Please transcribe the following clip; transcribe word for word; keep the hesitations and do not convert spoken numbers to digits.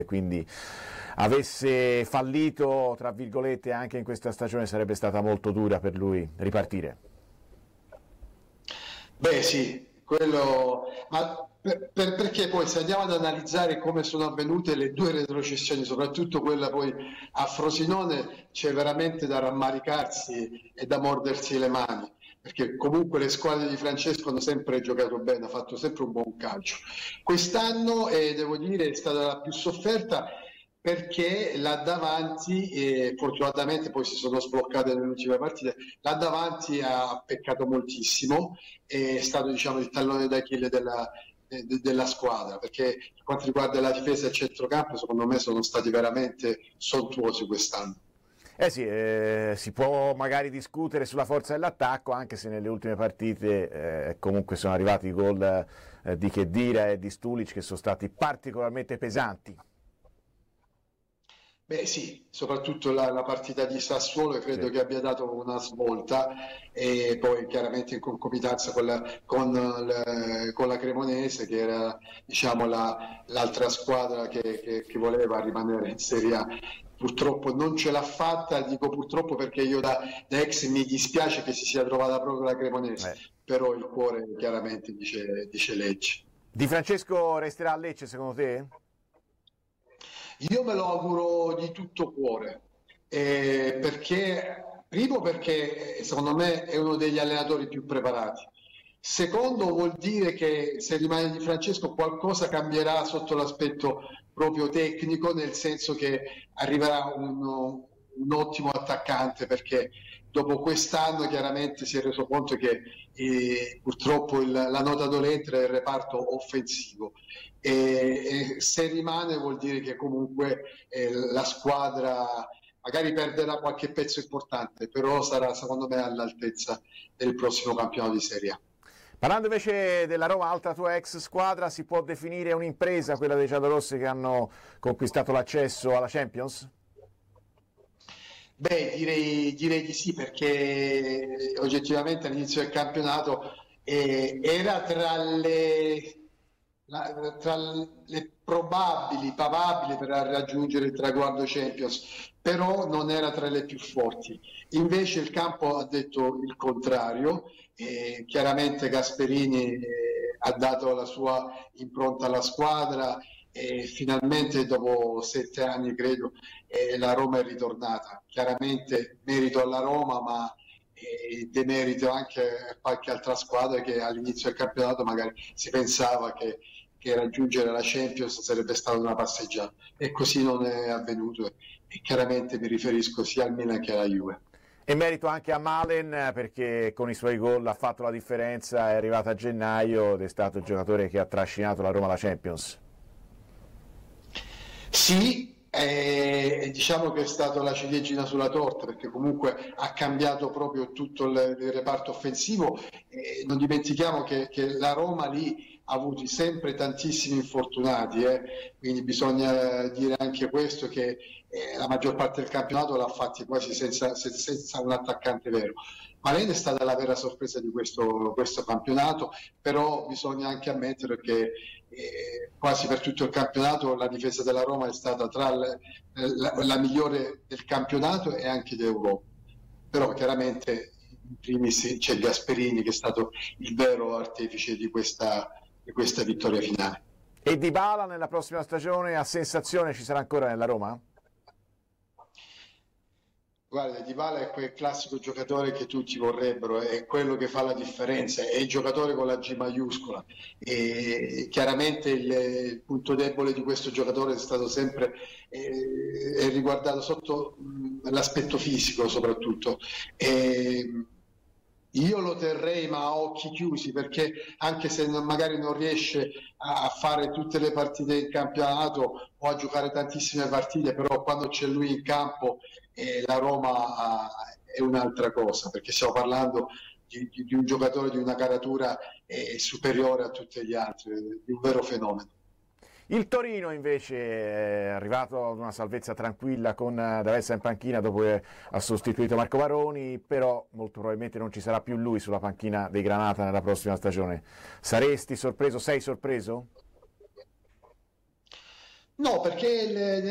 quindi avesse fallito, tra virgolette, anche in questa stagione sarebbe stata molto dura per lui ripartire. Beh sì, quello, ma per- per- perché poi se andiamo ad analizzare come sono avvenute le due retrocessioni, soprattutto quella poi a Frosinone, c'è veramente da rammaricarsi e da mordersi le mani, perché comunque le squadre di Francesco hanno sempre giocato bene, ha fatto sempre un buon calcio. Quest'anno, eh, devo dire, è stata la più sofferta perché là davanti, eh, fortunatamente poi si sono sbloccate nelle ultime partite, là davanti ha peccato moltissimo, è stato diciamo il tallone d'Achille della, de, della squadra, perché per quanto riguarda la difesa e il centrocampo secondo me sono stati veramente sontuosi quest'anno. Eh sì, eh, si può magari discutere sulla forza dell'attacco, anche se nelle ultime partite eh, comunque sono arrivati i gol eh, di Khedira e di Stulic che sono stati particolarmente pesanti. Beh sì, soprattutto la, la partita di Sassuolo credo Sì. che abbia dato una svolta e poi chiaramente in concomitanza con la, con, le- con la Cremonese che era diciamo la- l'altra squadra che, che- che voleva rimanere in Serie A. Purtroppo non ce l'ha fatta, dico purtroppo perché io da, da ex mi dispiace che si sia trovata proprio la Cremonese, Eh. però il cuore chiaramente dice, dice legge. Di Francesco resterà a Lecce secondo te? Io me lo auguro di tutto cuore, eh, perché, primo perché eh, secondo me è uno degli allenatori più preparati. Secondo vuol dire che se rimane Di Francesco qualcosa cambierà sotto l'aspetto proprio tecnico, nel senso che arriverà un, un ottimo attaccante, perché dopo quest'anno chiaramente si è reso conto che eh, purtroppo il- la nota dolente è il reparto offensivo e, e se rimane vuol dire che comunque eh, la squadra magari perderà qualche pezzo importante, però sarà secondo me all'altezza del prossimo campionato di Serie A. Parlando invece della Roma, altra tua ex squadra, si può definire un'impresa quella dei giallorossi che hanno conquistato l'accesso alla Champions? Beh, direi, direi di sì, perché oggettivamente all'inizio del campionato eh, era tra le, la- tra le probabili, papabili per raggiungere il traguardo Champions, però non era tra le più forti. Invece il campo ha detto il contrario, e chiaramente Gasperini eh, ha dato la sua impronta alla squadra e finalmente dopo sette anni credo eh, la Roma è ritornata. Chiaramente merito alla Roma, ma eh, demerito anche a qualche altra squadra che all'inizio del campionato magari si pensava che, che raggiungere la Champions sarebbe stata una passeggiata e così non è avvenuto e chiaramente mi riferisco sia al Milan che alla Juve. E merito anche a Malen perché con i suoi gol ha fatto la differenza, è arrivato a gennaio ed è stato il giocatore che ha trascinato la Roma alla Champions. Sì, eh, diciamo che è stata la ciliegina sulla torta perché comunque ha cambiato proprio tutto il, il reparto offensivo. Eh, non dimentichiamo che, che la Roma lì ha avuto sempre tantissimi infortunati, eh, quindi bisogna dire anche questo che eh, la maggior parte del campionato l'ha fatti quasi senza, se- senza un attaccante vero. Malen è stata la vera sorpresa di questo, questo campionato, però bisogna anche ammettere che eh, quasi per tutto il campionato la difesa della Roma è stata tra le, la, la migliore del campionato e anche d'Europa. Però chiaramente in primis c'è Gasperini che è stato il vero artefice di questa, di questa vittoria finale. E Dybala nella prossima stagione a sensazione ci sarà ancora nella Roma? Guarda, Dybala è quel classico giocatore che tutti vorrebbero, è quello che fa la differenza, è il giocatore con la G maiuscola e chiaramente il, il punto debole di questo giocatore è stato sempre eh, è riguardato sotto mh, l'aspetto fisico soprattutto. E, io lo terrei ma a occhi chiusi perché anche se non- magari non riesce a a fare tutte le partite in campionato o a giocare tantissime partite, però quando c'è lui in campo e la Roma ha- è un'altra cosa, perché stiamo parlando di, di- di un giocatore di una caratura eh, superiore a tutti gli altri, di un vero fenomeno. Il Torino invece è arrivato ad una salvezza tranquilla con D'Avessa in panchina dopo che ha sostituito Marco Varoni, però molto probabilmente non ci sarà più lui sulla panchina dei Granata nella prossima stagione. Saresti sorpreso? Sei sorpreso? No, perché il,